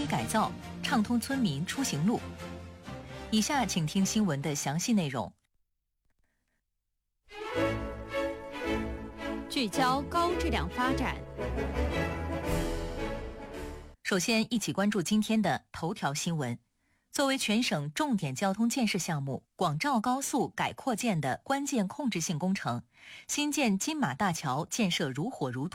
改造，畅通村民出行路。以下请听新闻的详细内容。 聚焦高质量发展。 首先，一起关注今天的头条新闻。作为全省重点交通建设项目广肇高速改扩建的关键控制性工程，新建金马大桥建设如火如荼。